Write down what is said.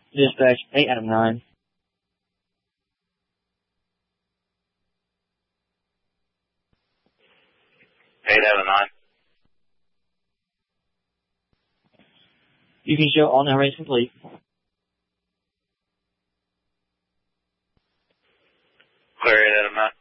Dispatch 8 out of 9. Eight out of 9. You can show all narrations complete. Clear 8 out of 9.